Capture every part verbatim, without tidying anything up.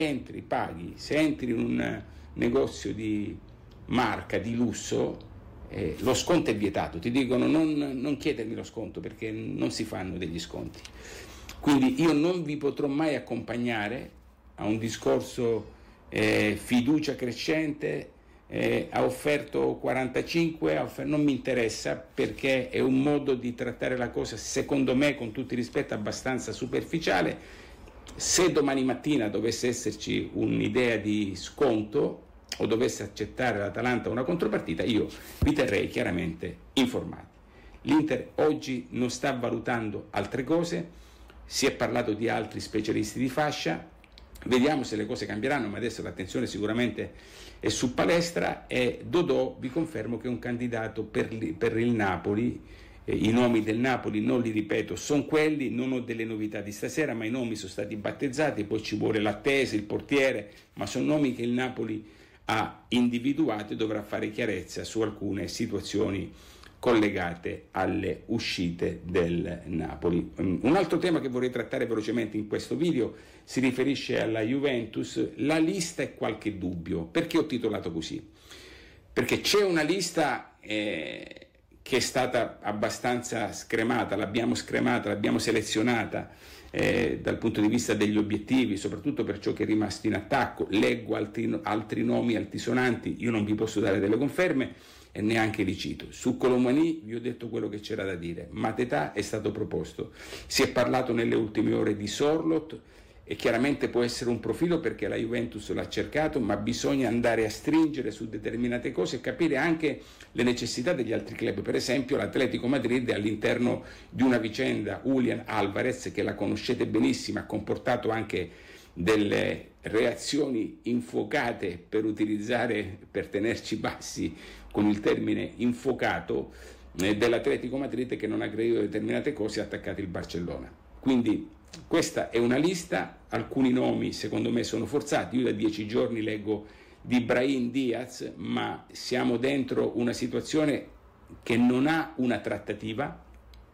entri, paghi. Se entri in un negozio di marca, di lusso, eh, lo sconto è vietato, ti dicono non, non chiedermi lo sconto perché non si fanno degli sconti. Quindi io non vi potrò mai accompagnare a un discorso eh, fiducia crescente, eh, ha offerto quarantacinque, ha offerto, non mi interessa, perché è un modo di trattare la cosa, secondo me, con tutto il rispetto, abbastanza superficiale. Se domani mattina dovesse esserci un'idea di sconto o dovesse accettare l'Atalanta una contropartita, io vi terrei chiaramente informati. L'Inter oggi non sta valutando altre cose, si è parlato di altri specialisti di fascia, vediamo se le cose cambieranno, ma adesso l'attenzione sicuramente è su Palestra, e Dodò vi confermo che è un candidato per, per il Napoli. Eh, i nomi del Napoli non li ripeto, sono quelli, non ho delle novità di stasera, ma i nomi sono stati battezzati, poi ci vuole l'attesa, il portiere, ma sono nomi che il Napoli ha individuato e dovrà fare chiarezza su alcune situazioni collegate alle uscite del Napoli. Un altro tema che vorrei trattare velocemente in questo video si riferisce alla Juventus, la lista e qualche dubbio. Perché ho titolato così? Perché c'è una lista eh, che è stata abbastanza scremata, l'abbiamo scremata, l'abbiamo selezionata eh, dal punto di vista degli obiettivi, soprattutto per ciò che è rimasto in attacco. Leggo altri, altri nomi altisonanti, io non vi posso dare delle conferme e neanche li cito. Su Colomani vi ho detto quello che c'era da dire. Matetà è stato proposto, si è parlato nelle ultime ore di Sorloth e chiaramente può essere un profilo perché la Juventus l'ha cercato, ma bisogna andare a stringere su determinate cose e capire anche le necessità degli altri club. Per esempio l'Atletico Madrid è all'interno di una vicenda, Julián Álvarez, che la conoscete benissimo, ha comportato anche delle reazioni infuocate, per utilizzare, per tenerci bassi con il termine infuocato, eh, dell'Atletico Madrid, che non ha gradito determinate cose e ha attaccato il Barcellona. Quindi questa è una lista, alcuni nomi secondo me sono forzati. Io da dieci giorni leggo di Brahim Diaz, ma siamo dentro una situazione che non ha una trattativa.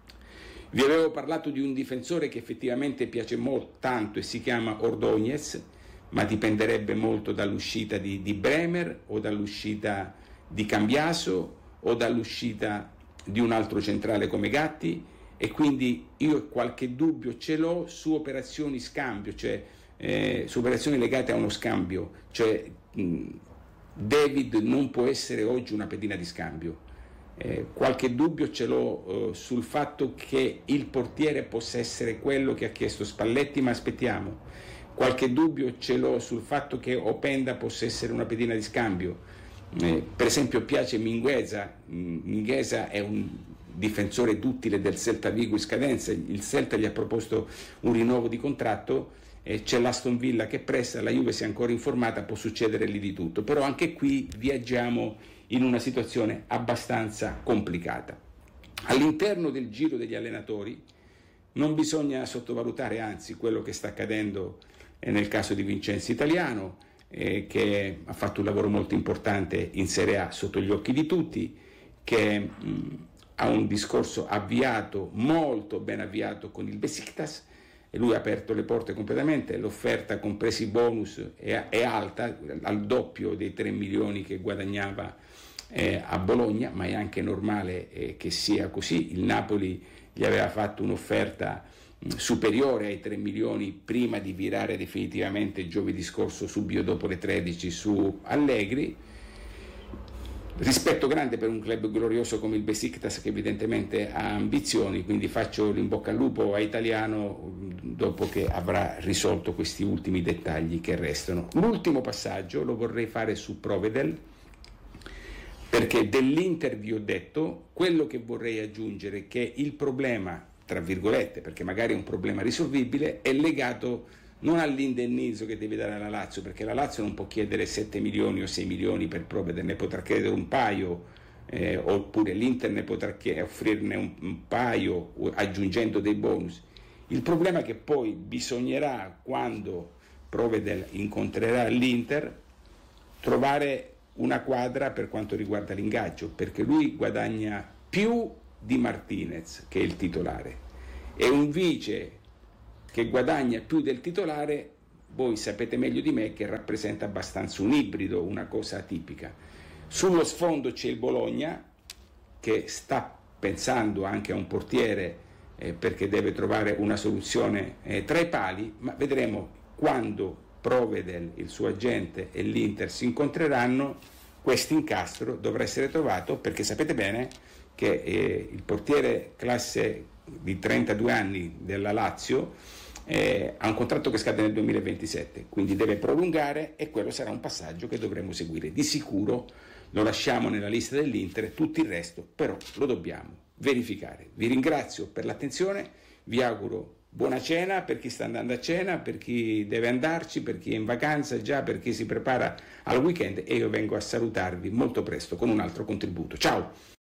Vi avevo parlato di un difensore che effettivamente piace molto, tanto, e si chiama Ordóñez, ma dipenderebbe molto dall'uscita di, di Bremer o dall'uscita di Cambiaso o dall'uscita di un altro centrale come Gatti, e quindi io qualche dubbio ce l'ho su operazioni scambio, cioè eh, su operazioni legate a uno scambio, cioè mh, David non può essere oggi una pedina di scambio. Eh, qualche dubbio ce l'ho eh, sul fatto che il portiere possa essere quello che ha chiesto Spalletti, ma aspettiamo. Qualche dubbio ce l'ho sul fatto che Openda possa essere una pedina di scambio. Eh, per esempio piace Mingueza. Mingueza è un difensore duttile del Celta Vigo in scadenza, il Celta gli ha proposto un rinnovo di contratto, eh, c'è l'Aston Villa che presta, la Juve si è ancora informata, può succedere lì di tutto, però anche qui viaggiamo in una situazione abbastanza complicata. All'interno del giro degli allenatori non bisogna sottovalutare anzi quello che sta accadendo eh, nel caso di Vincenzo Italiano, eh, che ha fatto un lavoro molto importante in Serie A sotto gli occhi di tutti, che mh, ha un discorso avviato, molto ben avviato con il Besiktas, e lui ha aperto le porte completamente. L'offerta compresi i bonus è, è alta, al doppio dei tre milioni che guadagnava eh, a Bologna, ma è anche normale eh, che sia così. Il Napoli gli aveva fatto un'offerta mh, superiore ai tre milioni prima di virare definitivamente giovedì scorso, subito dopo le tredici, su Allegri. Rispetto grande per un club glorioso come il Besiktas, che evidentemente ha ambizioni, quindi faccio l'in bocca al lupo a Italiano dopo che avrà risolto questi ultimi dettagli che restano. L'ultimo passaggio lo vorrei fare su Provedel, perché dell'Inter vi ho detto. Quello che vorrei aggiungere è che il problema, tra virgolette, perché magari è un problema risolvibile, è legato non all'indennizzo che deve dare alla Lazio, perché la Lazio non può chiedere sette milioni o sei milioni per Provedel, ne potrà chiedere un paio, eh, oppure l'Inter ne potrà offrirne un, un paio aggiungendo dei bonus. Il problema è che poi bisognerà, quando Provedel incontrerà l'Inter, trovare una quadra per quanto riguarda l'ingaggio, perché lui guadagna più di Martinez, che è il titolare, e un vice che guadagna più del titolare voi sapete meglio di me che rappresenta abbastanza un ibrido, una cosa atipica. Sullo sfondo c'è il Bologna, che sta pensando anche a un portiere eh, perché deve trovare una soluzione eh, tra i pali, ma vedremo quando Provedel, il suo agente, e l'Inter si incontreranno, questo incastro dovrà essere trovato, perché sapete bene che eh, il portiere classe di trentadue anni della Lazio eh, ha un contratto che scade nel duemilaventisette, quindi deve prolungare, e quello sarà un passaggio che dovremo seguire. Di sicuro lo lasciamo nella lista dell'Inter, tutto il resto però lo dobbiamo verificare. Vi ringrazio per l'attenzione, vi auguro buona cena per chi sta andando a cena, per chi deve andarci, per chi è in vacanza già, per chi si prepara al weekend, e io vengo a salutarvi molto presto con un altro contributo. Ciao!